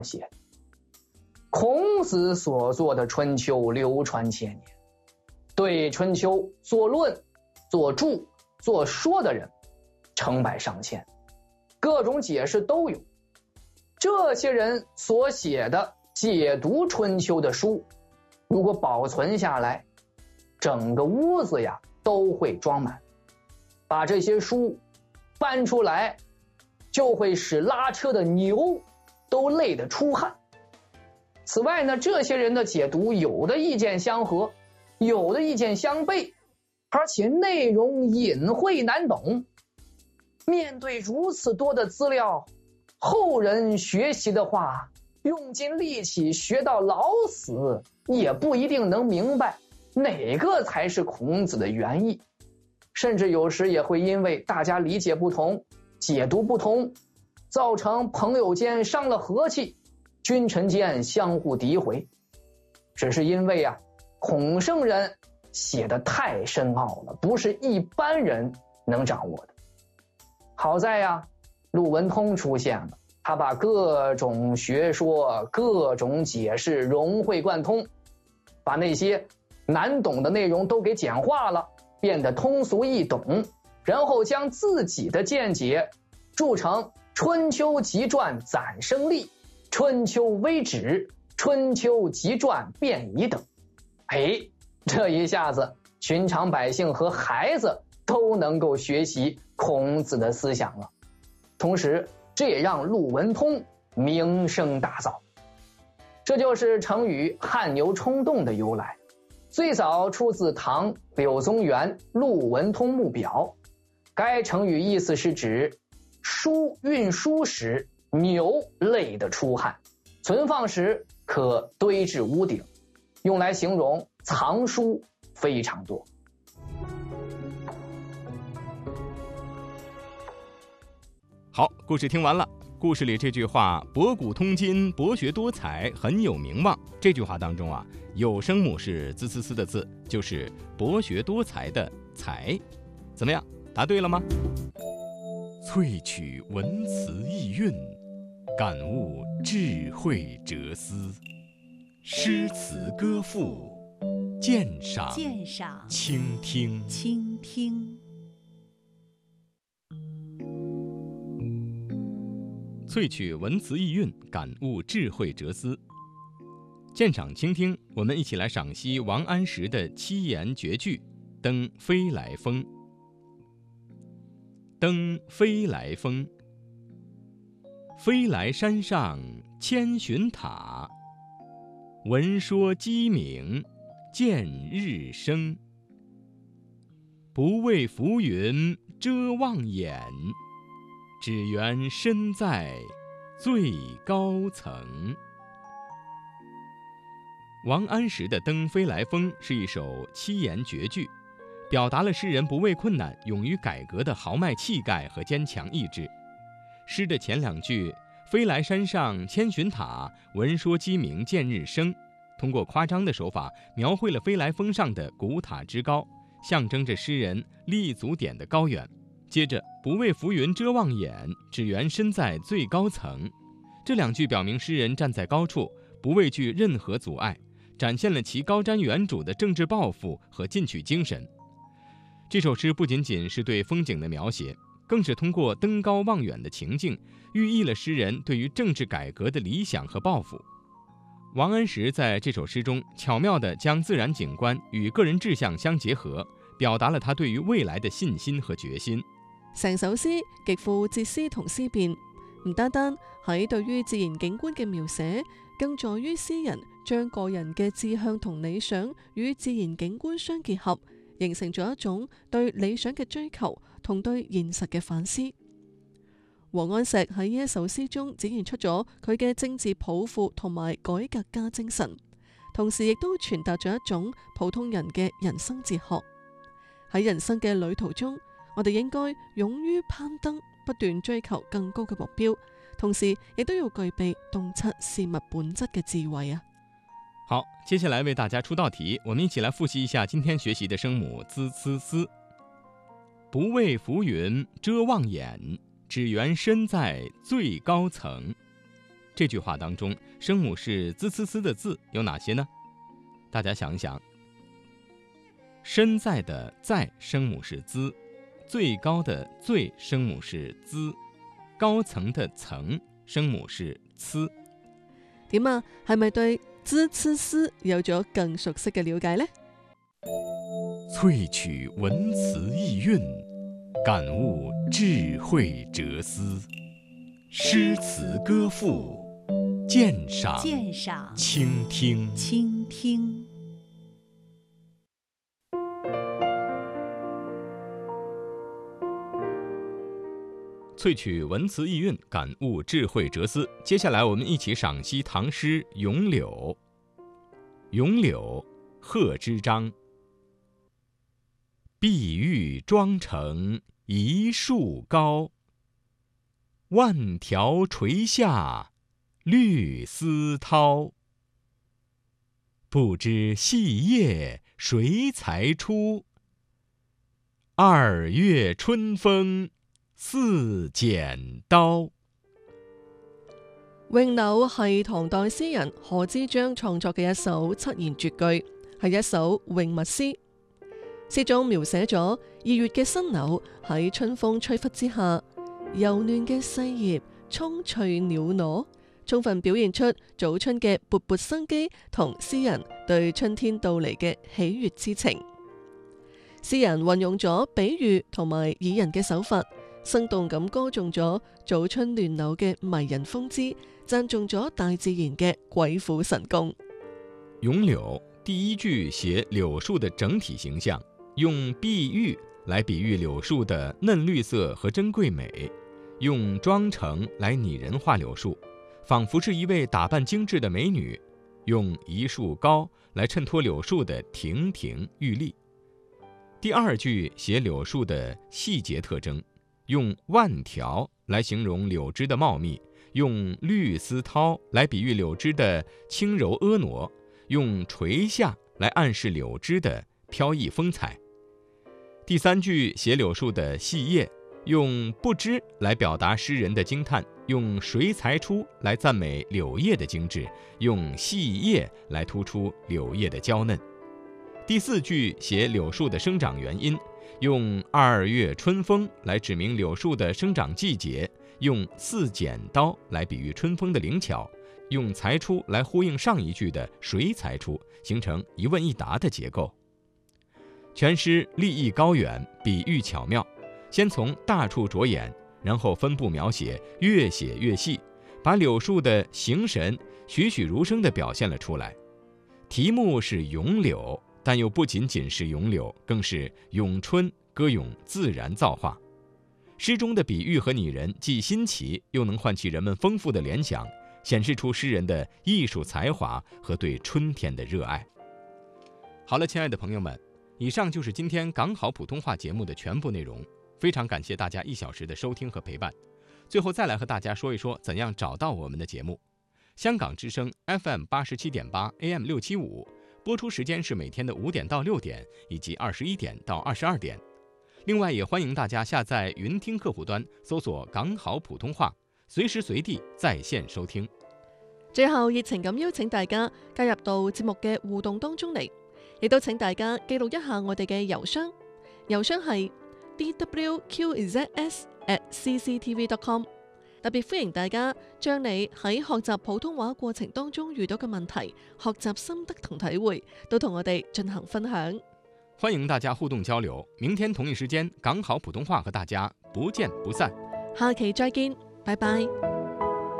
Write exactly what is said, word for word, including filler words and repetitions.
写。孔子所作的《春秋》流传千年，对《春秋》做论、做注、做说的人成百上千，各种解释都有。这些人所写的解读《春秋》的书，如果保存下来，整个屋子呀都会装满。把这些书搬出来，就会使拉车的牛都累得出汗。此外呢，这些人的解读有的意见相合，有的意见相悖，而且内容隐晦难懂。面对如此多的资料，后人学习的话，用尽力气学到老死，也不一定能明白哪个才是孔子的原意。甚至有时也会因为大家理解不同，解读不同，造成朋友间伤了和气，君臣间相互诋毁。只是因为啊，孔圣人写的太深奥了，不是一般人能掌握的。好在呀，陆文通出现了，他把各种学说、各种解释融会贯通，把那些难懂的内容都给简化了，变得通俗易懂，然后将自己的见解著成《春秋集传暂生历》、《春秋微旨》、《春秋集传变仪》等。哎，这一下子寻常百姓和孩子都能够学习孔子的思想了。同时这也让陆文通名声大噪。这就是成语汗牛充栋的由来，最早出自唐柳宗元《陆文通目表》。该成语意思是指书运输时牛累得出汗，存放时可堆至屋顶，用来形容藏书非常多。 好，故事听完了。故事里这句话博古通今，博学多才，很有名望，这句话当中啊，有声母是滋滋滋的字，就是博学多才的才。怎么样，答对了吗？萃取文辞意蕴，感悟智慧哲思，诗词歌赋，鉴赏鉴赏倾听倾听。 萃取文辞意蕴，感悟智慧哲思，鉴赏倾听。我们一起来赏析王安石的七言绝句《登飞来峰》。登飞来峰，飞来山上千寻塔，闻说鸡鸣见日升。不畏浮云遮望眼，只缘身在最高层。王安石的《登飞来峰》是一首七言绝句，表达了诗人不畏困难、勇于改革的豪迈气概和坚强意志。诗的前两句“飞来山上千寻塔，闻说鸡鸣见日升”，通过夸张的手法描绘了飞来峰上的古塔之高，象征着诗人立足点的高远。接着“不畏浮云遮望眼，只缘身在最高层”，这两句表明诗人站在高处，不畏惧任何阻碍，展现了其高瞻远瞩的政治抱负和进取精神。这首诗不仅仅是对风景的描写，更是通过登高望远的情境，寓意了诗人对于政治改革的理想和抱负。王安石在这首诗中巧妙地将自然景觀與個人志向相結合，表達了他對於未來的信心和決心。 成首詩極富哲思同思辨，唔單單喺對於自然景觀嘅描寫，更在於詩人將個人嘅志向同理想與自然景觀相結合，形成咗一種對理想嘅追求同對現實嘅反思。王安石喺呢一首詩中展現出咗佢嘅政治抱負同埋改革家精神，同時亦都傳達咗一種普通人嘅人生哲學。喺人生嘅旅途中，我哋應該勇於攀登，不斷追求更高嘅目標，同時亦都要具備洞察事物本質嘅智慧啊！ 好，接下來為大家出道題，我們一起來複習一下今天學習的聲母滋呲絲。不畏浮雲遮望眼，只緣身在最高層。 这句话当中声母是滋呲呲的字有哪些呢？大家想想，身在的在声母是滋，最高的最声母是滋，高层的層聲母是呲。 點啊？係咪對滋呲絲有咗更熟悉嘅了解呢？ 萃取文詞意韻，感悟智慧哲思，詩詞歌賦，鑑賞鑑賞傾聽傾聽。 萃取文詞意韻，感悟智慧哲思。接下來我們一起賞析唐詩《詠柳》。詠柳，賀知章。碧玉妝成一樹高，萬條垂下綠絲绦。不知細葉誰裁出？二月春風似剪刀。 詠柳係唐代詩人賀知章創作嘅一首七言絕句，係一首詠物詩。詩中描寫咗二月嘅新柳喺春風吹拂之下，柔嫩嘅細葉蔥翠裊娜，充分表現出早春嘅勃勃生機同詩人對春天到嚟嘅喜悅之情。詩人運用咗比喻同埋擬人嘅手法，生動咁歌頌咗早春亂柳嘅迷人風姿，讚頌咗大自然嘅鬼斧神工。 詠柳第一句寫柳樹的整體形象，用碧玉來比喻柳樹的嫩綠色和珍貴美，用妝成來擬人化柳樹，仿佛是一位打扮精緻的美女，用一樹高來襯托柳樹的亭亭玉立。第二句寫柳樹的細節特徵，用萬條來形容柳枝的茂密，用綠絲绦來比喻柳枝的輕柔婀娜，用垂下來暗示柳枝的飄逸風采。第三句寫柳樹的細葉，用不知來表達詩人的驚嘆，用誰裁出來讚美柳葉的精緻，用細葉來突出柳葉的嬌嫩。第四句寫柳樹的生長原因，用二月春風來指明柳樹的生長季節，用似剪刀來比喻春風的靈巧，用裁出來呼應上一句的誰裁出，形成一問一答的結構。全詩立意高遠，比喻巧妙，先從大處着眼，然後分部描寫，越寫越細，把柳樹的形神栩栩如生地表現了出來。題目是詠柳，但又不僅僅是詠柳，更是詠春，歌詠自然造化。詩中的比喻和擬人既新奇，又能喚起人們豐富的聯想，顯示出詩人的藝術才華和對春天的熱愛。好了，親愛的朋友們，以上就是今天港好普通話節目的全部內容，非常感謝大家一小時的收聽和陪伴。最後再來和大家說一說怎樣找到我們的節目。香港之聲 F M 八十七點八 A M 六七五，播出時間是每天的五點到六點，以及二十一點到二十二點。另外也歡迎大家下載雲聽客戶端，搜索港好普通話，隨時隨地在線收聽。 最後熱情咁邀請大家加入到節目嘅互動當中嚟，亦都請大家記錄一下我哋嘅郵箱，郵箱係 d w q z s at c c t v dot com。 特別歡迎大家將你喺學習普通話過程當中遇到嘅問題、學習心得同體會，都同我哋進行分享。 歡迎大家互動交流，明天同一時間港好普通話和大家不見不散。 下期再見，拜拜。